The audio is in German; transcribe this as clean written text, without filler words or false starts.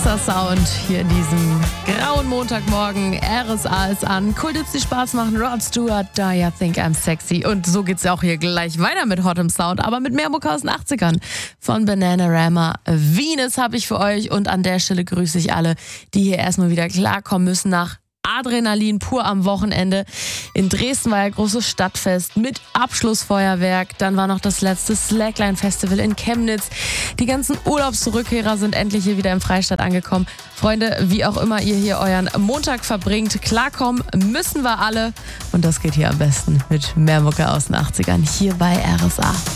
krasser Sound hier in diesem grauen Montagmorgen. RSA ist an. Cool, die Spaß machen. Rod Stewart, Do You Think I'm Sexy? Und so geht's ja auch hier gleich weiter mit Hotem Sound, aber mit mehr Mucke aus den 80ern. Von Bananarama. Venus habe ich für euch und an der Stelle grüße ich alle, die hier erstmal wieder klarkommen müssen nach Adrenalin pur am Wochenende. In Dresden war ja großes Stadtfest mit Abschlussfeuerwerk. Dann war noch das letzte Slackline-Festival in Chemnitz. Die ganzen Urlaubszurückkehrer sind endlich hier wieder im Freistaat angekommen. Freunde, wie auch immer ihr hier euren Montag verbringt, klarkommen müssen wir alle. Und das geht hier am besten mit mehr Mucke aus den 80ern hier bei RSA.